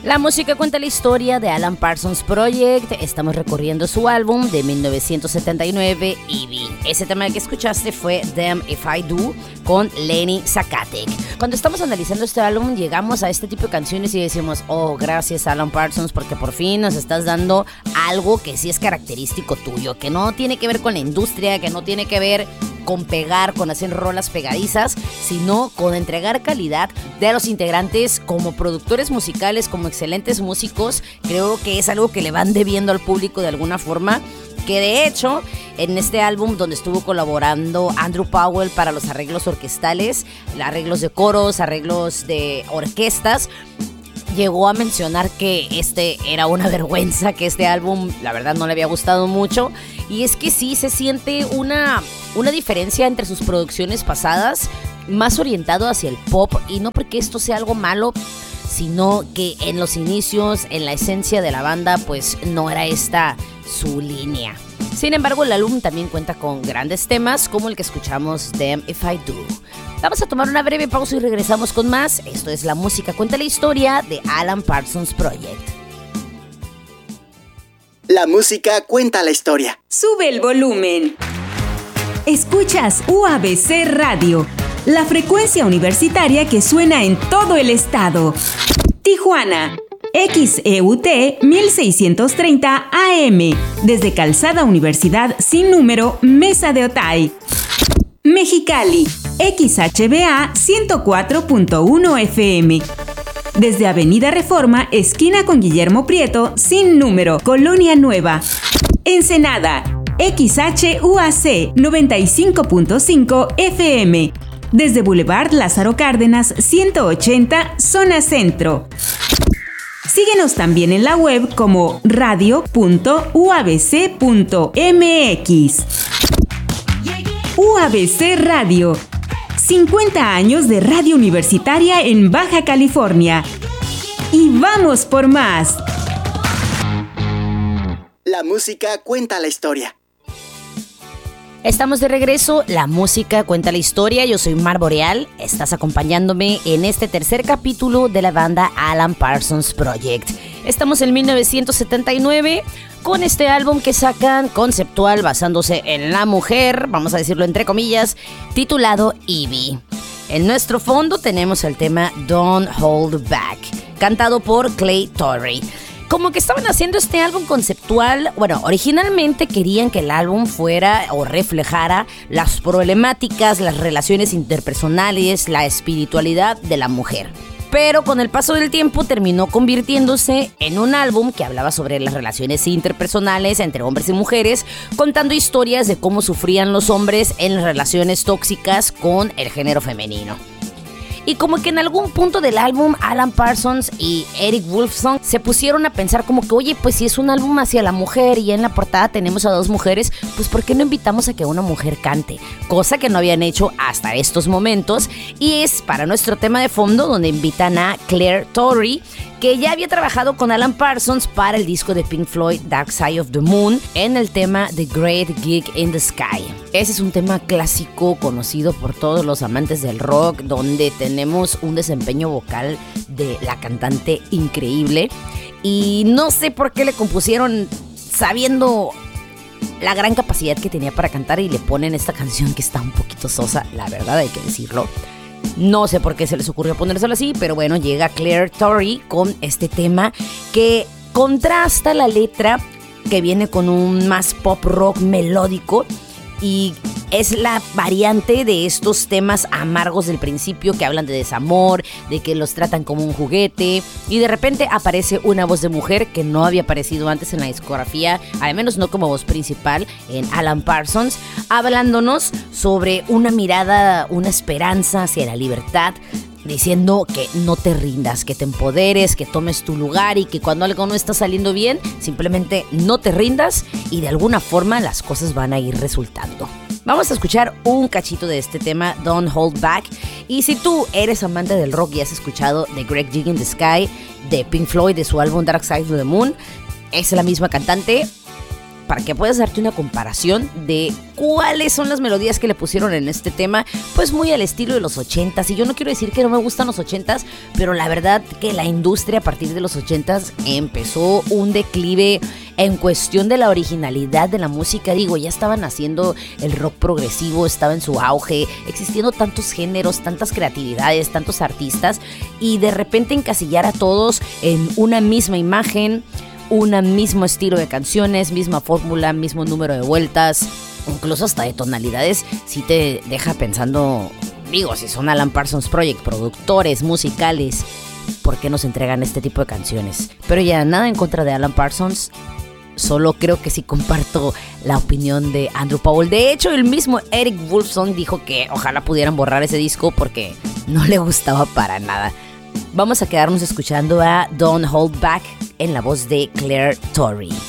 La música cuenta la historia de Alan Parsons Project. Estamos recorriendo su álbum de 1979, Evie. Ese tema que escuchaste fue Damn If I Do con Lenny Sakatek. Cuando estamos analizando este álbum, llegamos a este tipo de canciones y decimos, oh, gracias Alan Parsons, porque por fin nos estás dando algo que sí es característico tuyo, que no tiene que ver con la industria, que no tiene que ver con pegar, con hacer rolas pegadizas, sino con entregar calidad de los integrantes como productores musicales, como excelentes músicos. Creo que es algo que le van debiendo al público de alguna forma, que de hecho en este álbum donde estuvo colaborando Andrew Powell para los arreglos orquestales, arreglos de coros, arreglos de orquestas, llegó a mencionar que era una vergüenza, que este álbum la verdad no le había gustado mucho. Y es que sí se siente una diferencia entre sus producciones pasadas, más orientado hacia el pop, y no porque esto sea algo malo, sino que en los inicios, en la esencia de la banda, pues no era esta su línea. Sin embargo, el álbum también cuenta con grandes temas como el que escuchamos, Damn If I Do. Vamos a tomar una breve pausa y regresamos con más. Esto es La Música Cuenta la Historia de Alan Parsons Project. La música cuenta la historia. Sube el volumen. Escuchas UABC Radio, la frecuencia universitaria que suena en todo el estado. Tijuana, XEUT 1630 AM, desde Calzada Universidad sin número, Mesa de Otay. Mexicali, XHBA 104.1 FM. Desde Avenida Reforma, esquina con Guillermo Prieto, sin número, Colonia Nueva. Ensenada, XHUAC 95.5 FM. Desde Boulevard Lázaro Cárdenas 180, Zona Centro. Síguenos también en la web como radio.uabc.mx. UABC Radio. 50 años de radio universitaria en Baja California. Y vamos por más. La música cuenta la historia. Estamos de regreso, La Música Cuenta la Historia. Yo soy Mar Boreal, estás acompañándome en este tercer capítulo de la banda Alan Parsons Project. Estamos en 1979 con este álbum que sacan conceptual basándose en la mujer, vamos a decirlo entre comillas, titulado Evie. En nuestro fondo tenemos el tema Don't Hold Back, cantado por Clay Torrey. Como que estaban haciendo este álbum conceptual, bueno, originalmente querían que el álbum fuera o reflejara las problemáticas, las relaciones interpersonales, la espiritualidad de la mujer. Pero con el paso del tiempo terminó convirtiéndose en un álbum que hablaba sobre las relaciones interpersonales entre hombres y mujeres, contando historias de cómo sufrían los hombres en las relaciones tóxicas con el género femenino. Y como que en algún punto del álbum, Alan Parsons y Eric Woolfson se pusieron a pensar como que, oye, pues si es un álbum hacia la mujer y en la portada tenemos a dos mujeres, pues ¿por qué no invitamos a que una mujer cante? Cosa que no habían hecho hasta estos momentos, y es para nuestro tema de fondo donde invitan a Claire Torrey, que ya había trabajado con Alan Parsons para el disco de Pink Floyd Dark Side of the Moon en el tema The Great Gig in the Sky. Ese es un tema clásico conocido por todos los amantes del rock, donde tenemos un desempeño vocal de la cantante increíble, y no sé por qué le compusieron sabiendo la gran capacidad que tenía para cantar y le ponen esta canción que está un poquito sosa, la verdad hay que decirlo. No sé por qué se les ocurrió ponérselo así, pero bueno, llega Claire Torrey con este tema que contrasta la letra, que viene con un más pop rock melódico, y es la variante de estos temas amargos del principio que hablan de desamor, de que los tratan como un juguete, y de repente aparece una voz de mujer que no había aparecido antes en la discografía, al menos no como voz principal en Alan Parsons, hablándonos sobre una mirada, una esperanza hacia la libertad, diciendo que no te rindas, que te empoderes, que tomes tu lugar, y que cuando algo no está saliendo bien, simplemente no te rindas y de alguna forma las cosas van a ir resultando. Vamos a escuchar un cachito de este tema, Don't Hold Back. Y si tú eres amante del rock y has escuchado The Great Gig in the Sky de Pink Floyd, de su álbum Dark Side of the Moon, es la misma cantante. para que puedas darte una comparación de cuáles son las melodías que le pusieron en este tema, pues muy al estilo de los 80s. Y yo no quiero decir que no me gustan los 80s, pero la verdad que la industria a partir de los 80s empezó un declive en cuestión de la originalidad de la música. Digo, ya estaban haciendo el rock progresivo, estaba en su auge, existiendo tantos géneros, tantas creatividades, tantos artistas, y de repente encasillar a todos en una misma imagen, un mismo estilo de canciones, misma fórmula, mismo número de vueltas, incluso hasta de tonalidades, sí te deja pensando, digo, si son Alan Parsons Project, productores musicales, ¿por qué nos entregan este tipo de canciones? Pero ya, nada en contra de Alan Parsons, solo creo que sí comparto la opinión de Andrew Powell. De hecho, el mismo Eric Woolfson dijo que ojalá pudieran borrar ese disco porque no le gustaba para nada. Vamos a quedarnos escuchando a Don't Hold Back en la voz de Claire Torrey.